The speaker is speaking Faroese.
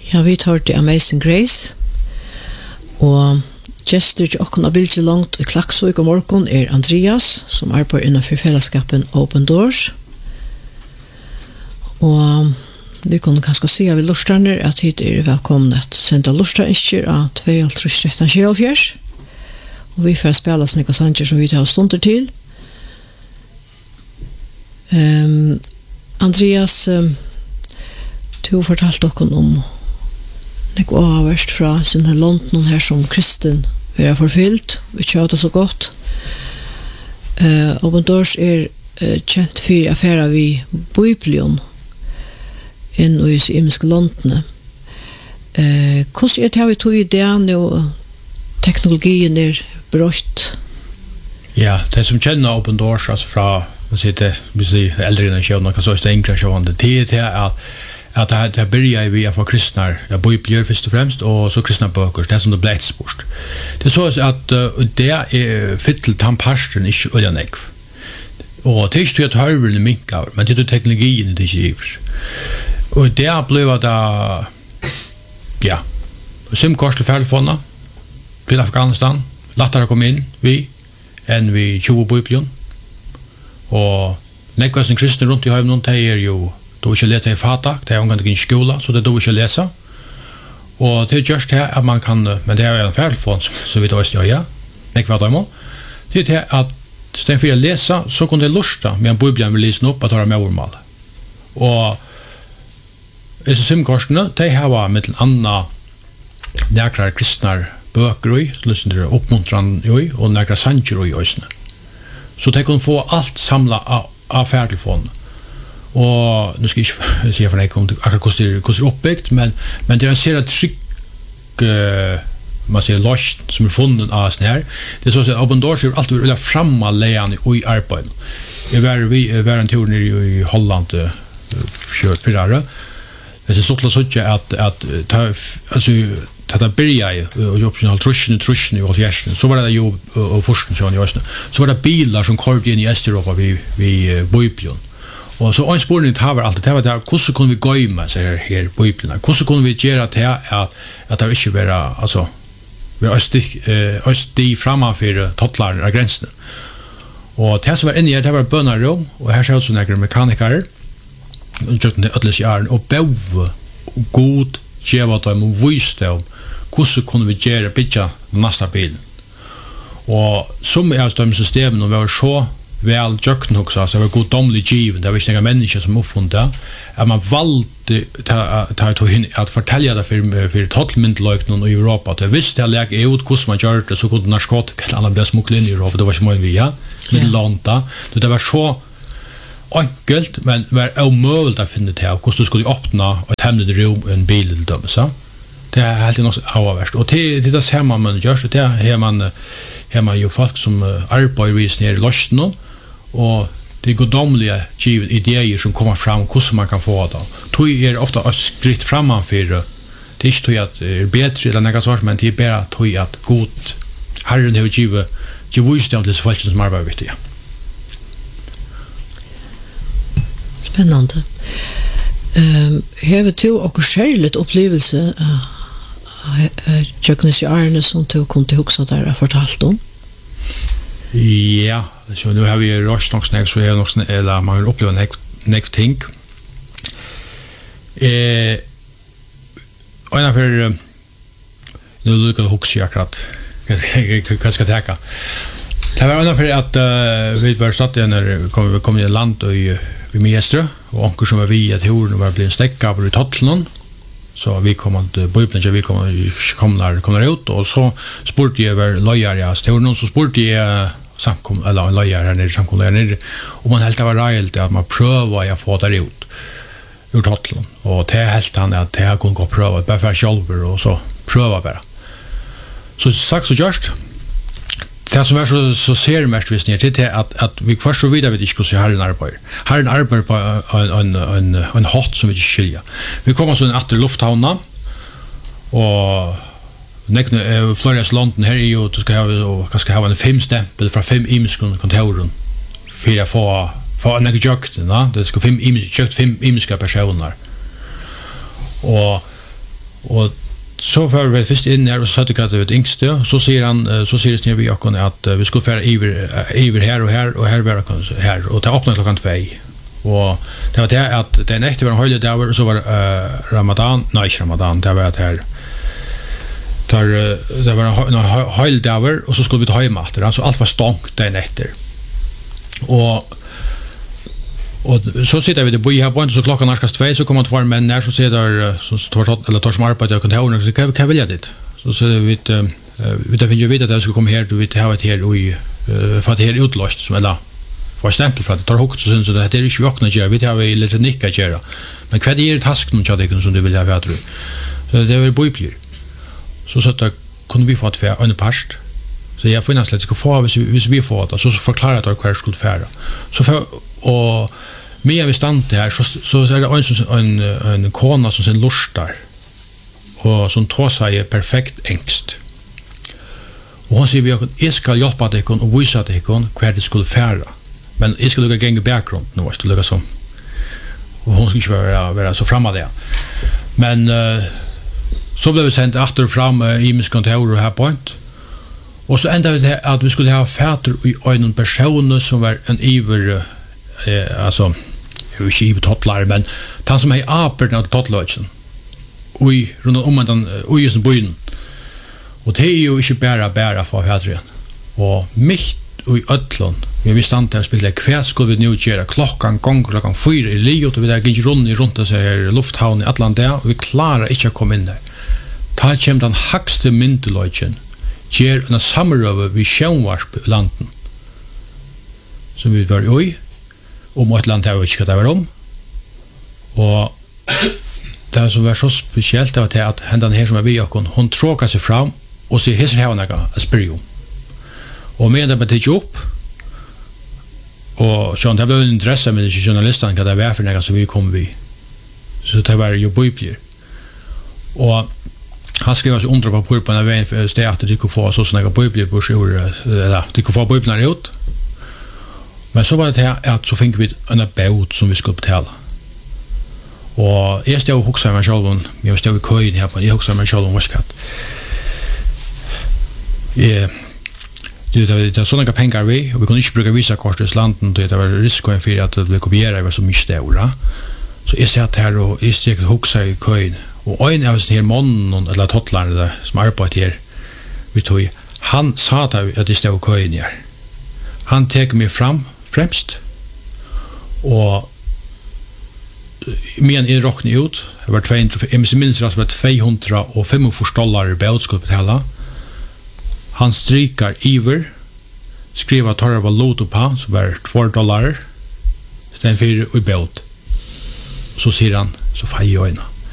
Ja, vi tar til Amazing Grace, og gestur til okkon bildet langt i Klaksvik og morgon Andreas, som arbeider innenfor fellesskapen Open Doors. Og vi kunne kanskje si av lorterne at hit velkomne til senda lortanisker av 2.13.74. Og vi får spela snakka sanger som vi tar stunder til. Andreas, du fortalte okkon om Nek avverst fra sinne London her som kristen er forfyllt, vi kjører det så godt. Open Doors kjent for affæra vi Bibelen inn i imiske London. Hvordan det vi tog ideen og teknologien brøtt? Ja, det som kjenner Open Doors altså fra vi sier eldre generasjoner, kanskje også yngre generasjoner, det at det börjar vi att få kristna bibler först och främst och så kristna böcker det som det blir sport. Det så att det är fittelt han pastorn inte eller nek. Och det är ju att höra minkar men det är teknologin det gives. Och det blev det ja. Sim kostar telefoner till Afghanistan. Lättare komma in vi än vi 20 bibeln. Och nekvasen kristna runt i hemmen de är ju då inte läsa i fata, det är omgående i skola, så det då inte läsa. Och det är just här att man kan, men det är en färdfond så vi då visst ja. Det var det det är att istället för att läsa så kunde det lusta med en bibeln vill läsa upp att ha med ordmal. Och är så simkorsen det här var med andra näkra kristna böcker och lyssna till uppmuntran och näkra sanger och ösna. Så det kan få allt samla av färdfond. Och nu ska jag säga för dig om akkurat hur det uppbyggt men det ser att skick man ser lost som är funnen av sån här. Det är så att Open Doors är alltid vill framma lejan i arbete. Vi var en tur nere i Holland för pirare. Det är så att alltså ta börja och optional trushen i fjärden. Så var det ju och forskning så var det bilar som körde in i Östeuropa vi Bibeln. Och så en spårning har alltid det var där hur så kunde vi gå med så här Bibeln. Hur så kunde vi göra det att det inte vara alltså vi östi framför tottlar av gränsen. Och det som var inne det var bönarum och här så några mekaniker och just det alldeles är och bäv god geva dem visdom hur så kunde vi göra pitcha nästa bil. Och som är de systemen och var så väl jökn också så var goddomlig given det var inte några människor som uppfunnet att man valde ta in att fortälja det för totalmyndlöknen i Europa att det visste att lägga ut hur man gör det så kunde narkotika eller andra blev smuggla in i Europa det var så mycket via med landa det var så enkelt men var omöjligt att finna det hur du skulle öppna ett hemligt rum en bil döm så det är helt något avvärst och det ser man gör så det här man ju folk som arbetar vid ner i losten och det är godomliga idéer som kommer fram hur man kan få det. Tog är ofta ett skritt framför det är inte att det är bättre eller något sånt men det är bara tog att god Herren har givet visdom till folk som arbetar vid det. Spännande. Har du också särskilt upplevelse Jöknes i Arne som du kunde huxa där och fortalt om? Ja, så nu har vi röst nog snäck så är nog eller man upplever next thing. Och när för nu lukar huxa akkurat. Vad ska täcka? Det var ungefär att vi var satt när vi kom i land och i Mestre och onkel som var vi att hur var bli en stäcka på Tottlund. Så vi kommer att bibeln vi kommer ut och så spurte jag över lojare så det var någon som spurte jag samkom eller en lojare här nere samkom nere och man helt var rejält att man prövar jag få det ut ur Tottlund och det helt han att det kan gå pröva bara för själva och så pröva bara. Så sagt så just det som är så ser mest visst ner till att vi först så vidare vet inte hur så Herren arbetar. Herren arbetar på en hot som vi inte skilja. Vi kommer så en åter lufthavna och nekne Floridas London här är ju du ska ha en 5 stämpel från 5 imiska kontoren för att få en jökt, det ska 5 imiska personer. Och Och så får vi först in här och så att det är yngste, så säger han, så säger det vi också att vi skulle färra iver här och här var här och ta öppna klockan 2. Och det var det att den efter var en höjlig dag och så var Ramadan, nej inte Ramadan, det var att här det var en höjlig dag och så skulle vi ta hemmat, alltså allt var stångt den efter. Och så sitter vi det på här på så klockan närmast 2 så kommer det vara män när så ser där så tar som arbetar jag kan ta och så kan välja det. Så vi det finns ju vid att det ska komma här du vet ha ett här och för att det är utlöst som eller för exempel för att det tar högt så syns det att det är ju vakna gör vi har vi lite nicka göra. Men vad är det tasken som jag som du vill ha vet du. Så det är bojplir. Så att kunde vi få att för en past. Så jag får nästan lite få hvis vi får det så förklarar det hur skulle färra. Så för och mer vi stannade här så är det en kona som sen lustar och som tar sig perfekt ängst. Och hon säger jag ska hjälpa dig och visa dig hur det skulle färra. Men jag ska lugga gänga bakgrund nu måste lugga som. Och hon ska inte vara så framme där. Men så blev vi sendt åter fram i miskontor här point. Och så ända vi att vi skulle ha fäder i en person som var en iver alltså hur är inte totlar men han som är apern av totlöchen. Oj runt den oj som byn. Och det är ju inte bara för fädren. Och mitt i ötlon men vi stannar och spela kväll skulle vi nu göra klockan 4 i Liot och vi där går runt så här lufthavn i Atlanta och vi klarar inte att komma in där. Ta kem den högste myntelöchen ger en samröver vi sjönvarsp landen som vi var i om ett land här ska det vara om och det som var så speciellt var det att händan här som är vi och hon tråkar sig fram och ser hur har några aspirium och med det betyder upp och så det blev en intresse med journalisten kan det vara för några så vi kom vi så det var ju bojplir och han skrev alltså under på purpan av vägen för att det kunde få så såna bibelbroschyrer eller det kunde få biblarna ut. Men så var det att så fick vi en båt som vi skulle betala. Och jag stod och huxade mig själv jag stod i köjen här på jag huxade mig själv vad skatt. Det är sådana pengar vi och vi kunde inte bruka visa kort i landen det var risken för att det blev kopierat var så mycket stora. Så jag satt här och jag stod och huxade i köjen. Och en av den här mannen eller tottlaren som arbetar här vi tog han sa att det stod köjen här. Han tog mig fram främst och men är rockna ut det var 200 jag minns det var $245 båt skulle betala. Han strikar iver skriver att det var loto på så var $2 sten för i båt. Så säger han så faj jag ena.